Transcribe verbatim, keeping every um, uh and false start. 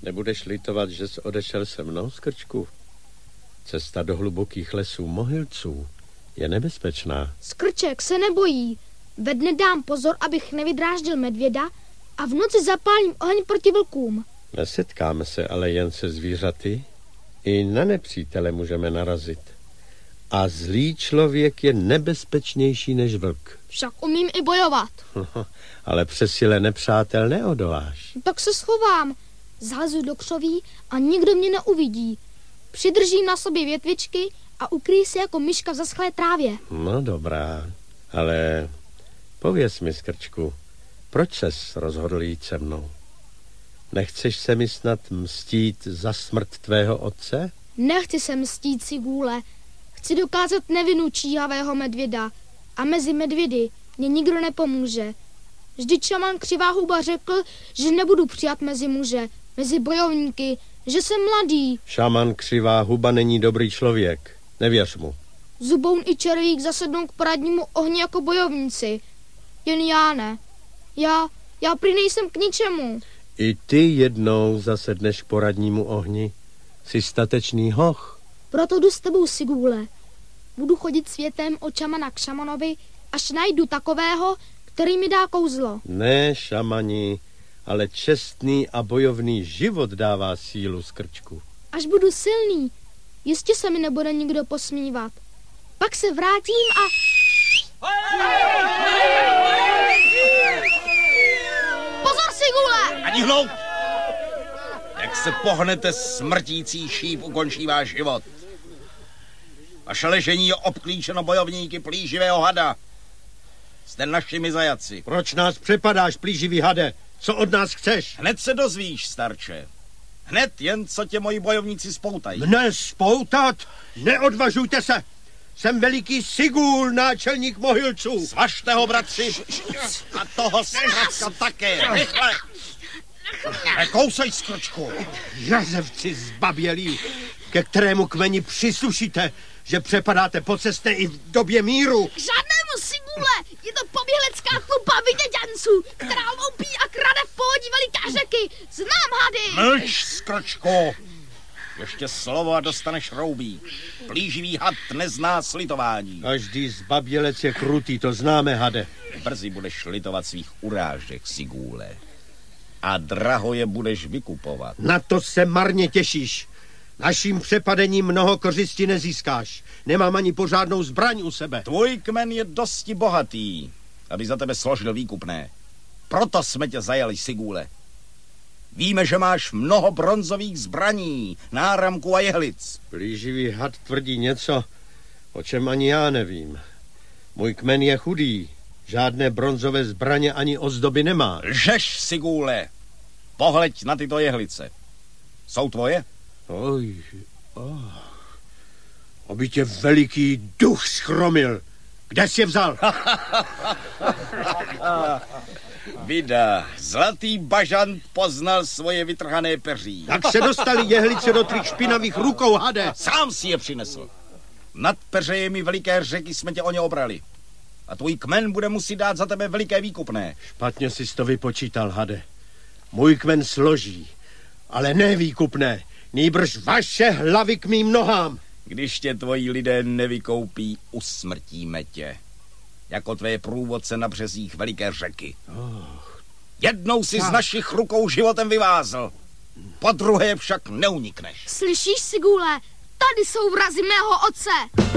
Nebudeš litovat, že jsi odešel se mnou, Skrčku? Cesta do hlubokých lesů Mohylců je nebezpečná. Skrček se nebojí. Ve dne dám pozor, abych nevydráždil medvěda a v noci zapálím oheň proti vlkům. Nesetkáme se ale jen se zvířaty. I na nepřítele můžeme narazit. A zlý člověk je nebezpečnější než vlk. Však umím i bojovat. Ale přes sile nepřátel neodoláš. Tak se schovám. Zalezu do křoví a nikdo mě neuvidí. Přidržím na sobě větvičky a ukryji se jako myška v zaschlé trávě. No dobrá, ale pověz mi, Skrčku, proč ses rozhodl jít se mnou? Nechceš se mi snad mstít za smrt tvého otce? Nechci se mstít, Sigůle. Chci dokázat nevinu číhavého medvěda. A mezi medvědy mě nikdo nepomůže. Vždyť šaman Křivá huba řekl, že nebudu přijat mezi muže, mezi bojovníky, že jsem mladý. Šaman Křivá huba není dobrý člověk. Nevěř mu. Zuboun i Červík zasednou k poradnímu ohni jako bojovníci. Jen já ne. Já, já prý nejsem k ničemu. I ty jednou zasedneš k poradnímu ohni. Jsi statečný hoch. Proto jdu s tebou, Sigůle. Budu chodit světem od šamana k šamanovi, až najdu takového, který mi dá kouzlo. Ne, šamani, ale čestný a bojovný život dává sílu, Skrčku. Až budu silný, jistě se mi nebude nikdo posmívat. Pak se vrátím a... Pozor, Sigůle! Ani hloup! Jak se pohnete, smrtící šíp ukončí váš život. Vaše ležení je obklíčeno bojovníky plíživého hada. Jste našimi zajatci. Proč nás přepadáš, plíživý hade? Co od nás chceš? Hned se dozvíš, starče. Hned jen, co tě moji bojovníci spoutají. Mne spoutat? Neodvažujte se! Jsem veliký Sigůl, náčelník Mohylců. Svažte ho, bratři. A toho zkrátka také. Rychle! Nekousej, Skrčku. Jazevci zbabělí, ke kterému kmeni příslušíte, že přepadáte pocestné i v době míru. K žádnému, Sigůle, je to poběhlecká tlupa vyděďanců, která loupí a krade v pohodí veliká řeky. Znám hady. Mlč, Skrčku. Ještě slovo a dostaneš roubí. Plíživý had nezná slitování. Každý zbabělec je krutý, to známe, hade. Brzy budeš litovat svých urážek, Sigůle. A draho je budeš vykupovat. Na to se marně těšíš. Naším přepadením mnoho kořisti nezískáš. Nemám ani pořádnou zbraň u sebe. Tvůj kmen je dosti bohatý, aby za tebe složil výkupné. Proto jsme tě zajali, Sigůle. Víme, že máš mnoho bronzových zbraní, náramků a jehlic. Plíživý had tvrdí něco, o čem ani já nevím. Můj kmen je chudý. Žádné bronzové zbraně ani ozdoby nemá. Lžeš, Sigůle. Pohleď na tyto jehlice. Jsou tvoje? Oj, oh. Aby tě veliký duch schromil. Kde jsi je vzal? Vida, zlatý bažant poznal svoje vytrhané peří. Jak se dostali jehlice do tvých špinavých rukou, hade? Sám si je přinesl. Nad peřejemi veliké řeky jsme tě o ně obrali. A tvůj kmen bude muset dát za tebe veliké výkupné. Špatně jsi to vypočítal, hade. Můj kmen složí, ale ne výkupné. Nýbrž vaše hlavy k mým nohám. Když tě tvoji lidé nevykoupí, usmrtíme tě. Jako tvé průvodce na březích veliké řeky. Oh. Jednou si tak z našich rukou životem vyvázl. Po druhé však neunikneš. Slyšíš, Sigůle? Tady jsou vrazy mého otce.